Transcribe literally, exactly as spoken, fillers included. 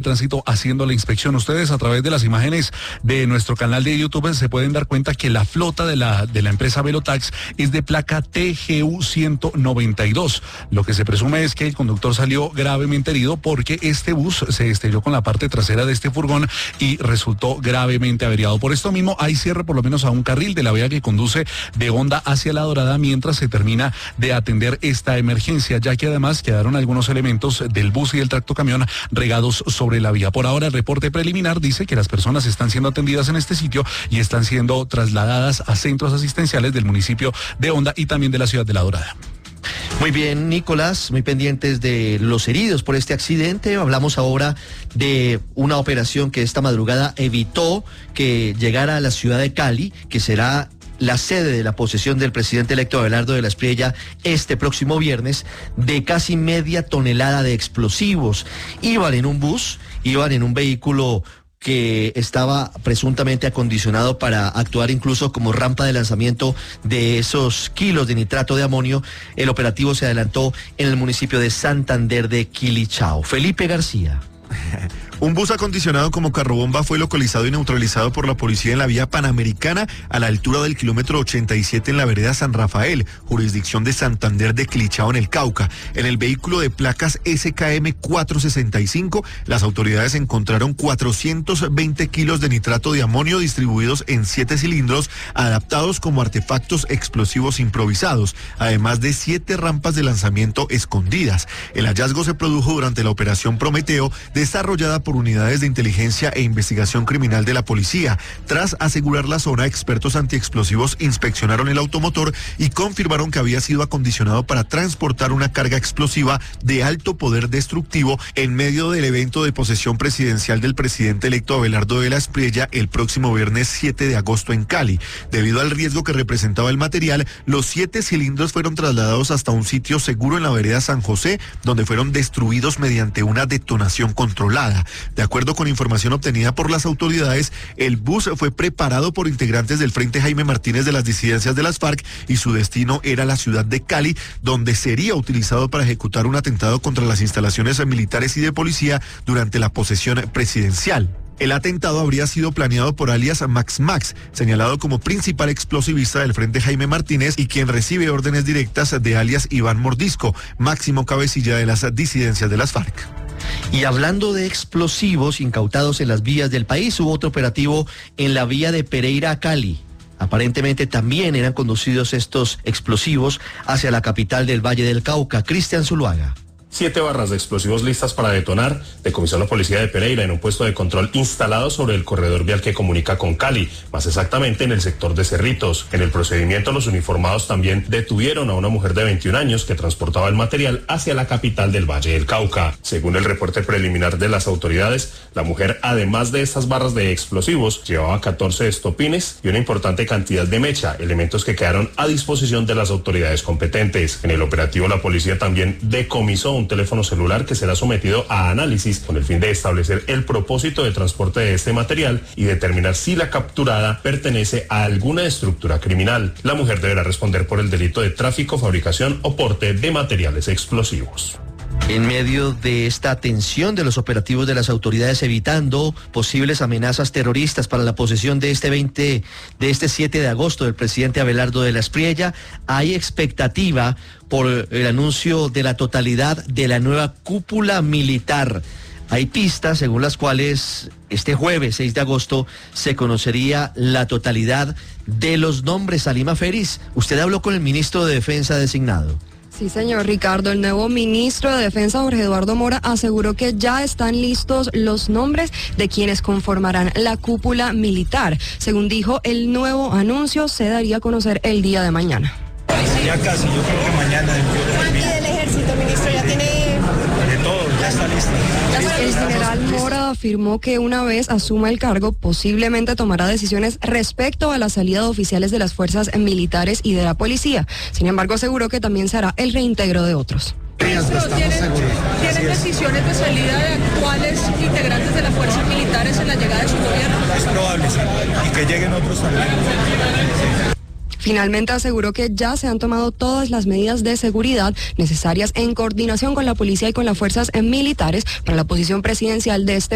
Tránsito haciendo la inspección. Ustedes a través de las imágenes de nuestro canal de YouTube se pueden dar cuenta que la flota de la, de la empresa Velotax es de placa T G U ciento noventa y dos. Lo que se presume es que el conductor salió gravemente herido porque este bus se estrelló con la parte trasera de este furgón y resultó gravemente averiado. Por esto mismo hay cierre por lo menos a un carril de la vía que conduce de Honda hacia La Dorada mientras se termina de atender esta emergencia, ya que además quedaron algunos elementos del bus y del tractocamión regados sobre la vía. Por ahora el reporte preliminar dice que las personas están siendo atendidas en este sitio y están siendo trasladadas a centros asistenciales del municipio de Honda y también de la ciudad de La Dorada. Muy bien, Nicolás, muy pendientes de los heridos por este accidente. Hablamos ahora de una operación que esta madrugada evitó que llegara a la ciudad de Cali, que será la sede de la posesión del presidente electo Abelardo de la Espriella este próximo viernes, de casi media tonelada de explosivos. Iban en un bus, iban en un vehículo que estaba presuntamente acondicionado para actuar incluso como rampa de lanzamiento de esos kilos de nitrato de amonio. El operativo se adelantó en el municipio de Santander de Quilichao. Felipe García. Un bus acondicionado como carrobomba fue localizado y neutralizado por la policía en la vía Panamericana a la altura del kilómetro ochenta y siete en la vereda San Rafael, jurisdicción de Santander de Quilichao en el Cauca. En el vehículo de placas S K M cuatrocientos sesenta y cinco, las autoridades encontraron cuatrocientos veinte kilos de nitrato de amonio distribuidos en siete cilindros adaptados como artefactos explosivos improvisados, además de siete rampas de lanzamiento escondidas. El hallazgo se produjo durante la operación Prometeo, desarrollada por unidades de inteligencia e investigación criminal de la policía. Tras asegurar la zona, expertos antiexplosivos inspeccionaron el automotor y confirmaron que había sido acondicionado para transportar una carga explosiva de alto poder destructivo en medio del evento de posesión presidencial del presidente electo Abelardo de la Espriella el próximo viernes siete de agosto en Cali. Debido al riesgo que representaba el material, los siete cilindros fueron trasladados hasta un sitio seguro en la vereda San José, donde fueron destruidos mediante una detonación controlada. De acuerdo con información obtenida por las autoridades, el bus fue preparado por integrantes del Frente Jaime Martínez de las disidencias de las FARC y su destino era la ciudad de Cali, donde sería utilizado para ejecutar un atentado contra las instalaciones militares y de policía durante la posesión presidencial. El atentado habría sido planeado por alias Max Max, señalado como principal explosivista del Frente Jaime Martínez y quien recibe órdenes directas de alias Iván Mordisco, máximo cabecilla de las disidencias de las FARC. Y hablando de explosivos incautados en las vías del país, hubo otro operativo en la vía de Pereira a Cali. Aparentemente también eran conducidos estos explosivos hacia la capital del Valle del Cauca. Cristian Zuluaga. Siete barras de explosivos listas para detonar decomisó la policía de Pereira en un puesto de control instalado sobre el corredor vial que comunica con Cali, más exactamente en el sector de Cerritos. En el procedimiento, los uniformados también detuvieron a una mujer de veintiún años que transportaba el material hacia la capital del Valle del Cauca. Según el reporte preliminar de las autoridades, la mujer, además de estas barras de explosivos, llevaba catorce estopines y una importante cantidad de mecha, elementos que quedaron a disposición de las autoridades competentes. En el operativo, la policía también decomisó un teléfono celular que será sometido a análisis con el fin de establecer el propósito de transporte de este material y determinar si la capturada pertenece a alguna estructura criminal. La mujer deberá responder por el delito de tráfico, fabricación o porte de materiales explosivos. En medio de esta tensión de los operativos de las autoridades evitando posibles amenazas terroristas para la posesión de este veinte, de este siete de agosto del presidente Abelardo de la Espriella, hay expectativa por el anuncio de la totalidad de la nueva cúpula militar. Hay pistas según las cuales este jueves seis de agosto se conocería la totalidad de los nombres. Salima Feriz, usted habló con el ministro de Defensa designado. Sí, señor Ricardo, el nuevo ministro de Defensa, Jorge Eduardo Mora, aseguró que ya están listos los nombres de quienes conformarán la cúpula militar. Según dijo, el nuevo anuncio se daría a conocer el día de mañana. Ya casi, yo creo que mañana. ¿Y del ejército, ministro, ya tiene...? De todo, ya está listo. El general Mora afirmó que una vez asuma el cargo, posiblemente tomará decisiones respecto a la salida de oficiales de las fuerzas militares y de la policía. Sin embargo, aseguró que también se hará el reintegro de otros. Ministro, ¿tienen, ¿tienen decisiones de salida de actuales integrantes de las fuerzas militares en la llegada de su gobierno? Es probable, sí, y que lleguen otros también. Finalmente aseguró que ya se han tomado todas las medidas de seguridad necesarias en coordinación con la policía y con las fuerzas militares para la posición presidencial de este